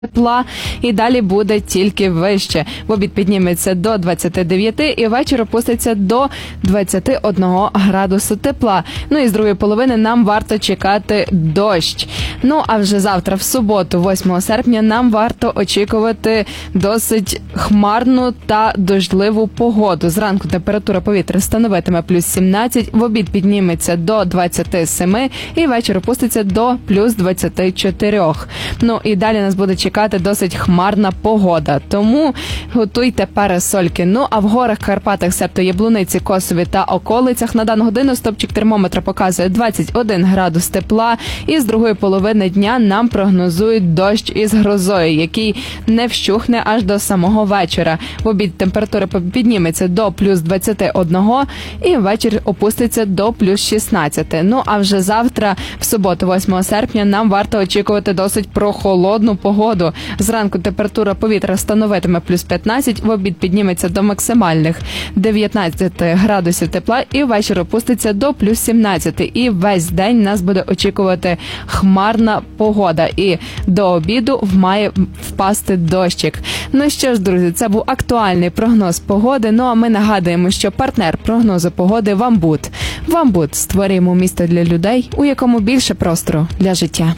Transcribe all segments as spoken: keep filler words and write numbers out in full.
тепла і далі буде тільки вище. В обід підніметься до двадцяти дев'яти і ввечері опуститься до двадцяти одного градусу тепла. Ну і з другої половини нам варто чекати дощ. Ну а вже завтра, в суботу, восьмого серпня, нам варто очікувати досить хмарну та дощливу погоду. Зранку температура повітря становитиме плюс сімнадцять, в обід підніметься до двадцяти семи і ввечері опуститься до плюс двадцяти чотирьох. Ну і далі нас буде чекати досить хмарна погода, тому готуйте парасольки. Ну а в горах, Карпатах, себто Яблуниці, Косові та околицях на дану годину стопчик термометра показує двадцять один градус тепла, і з другої половини дня нам прогнозують дощ із грозою, який не вщухне аж до самого вечора. В обід температура підніметься до плюс двадцяти одного і ввечері опуститься до плюс шістнадцяти. Ну а вже завтра, в суботу, восьмого серпня, нам варто очікувати досить прохолодну погоду. Зранку температура повітря становитиме плюс п'ятнадцять, в обід підніметься до максимальних дев'ятнадцяти градусів тепла і ввечері опуститься до плюс сімнадцяти. І весь день нас буде очікувати хмарна погода. І до обіду має впасти дощик. Ну що ж, друзі, це був актуальний прогноз погоди. Ну а ми нагадуємо, що партнер прогнозу погоди Вамбуд. Вамбуд – створюємо місто для людей, у якому більше простору для життя.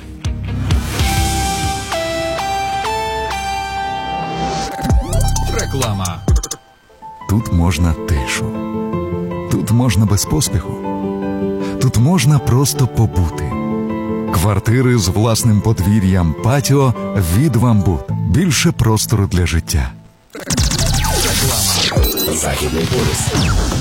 Реклама. Тут можна тишу. Тут можна без поспіху. Тут можна просто побути. Квартири з власним подвір'ям, патіо від Вамбуд. Більше простору для життя. Реклама. Західний полюс.